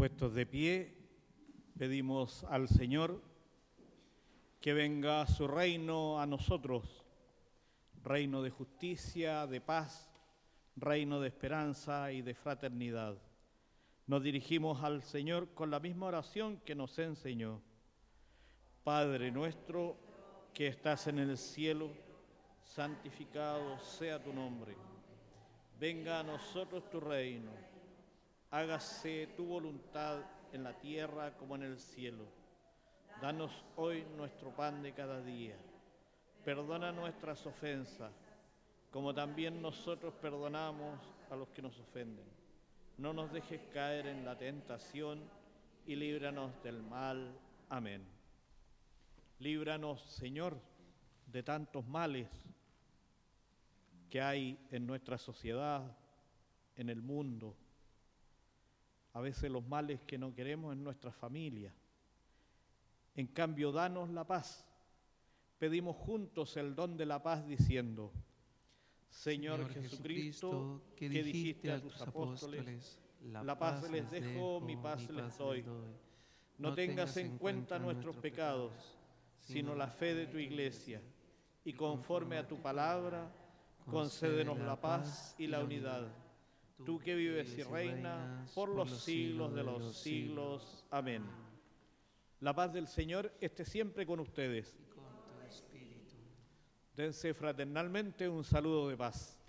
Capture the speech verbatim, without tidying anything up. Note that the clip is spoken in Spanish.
Puestos de pie, pedimos al Señor que venga su reino a nosotros, reino de justicia, de paz, reino de esperanza y de fraternidad. Nos dirigimos al Señor con la misma oración que nos enseñó. Padre nuestro que estás en el cielo, santificado sea tu nombre. Venga a nosotros tu reino. Hágase tu voluntad en la tierra como en el cielo. Danos hoy nuestro pan de cada día. Perdona nuestras ofensas, como también nosotros perdonamos a los que nos ofenden. No nos dejes caer en la tentación y líbranos del mal. Amén. Líbranos, Señor, de tantos males que hay en nuestra sociedad, en el mundo. A veces los males que no queremos en nuestra familia. En cambio, danos la paz. Pedimos juntos el don de la paz diciendo: Señor, Señor Jesucristo, que dijiste a tus apóstoles, la, la paz les dejo, mi paz les doy. No tengas en cuenta nuestros pecados, sino la fe de tu Iglesia, y conforme a tu palabra, concédenos la paz y la unidad. Tú que vives y reinas por los siglos de los siglos. Amén. La paz del Señor esté siempre con ustedes. Dense fraternalmente un saludo de paz.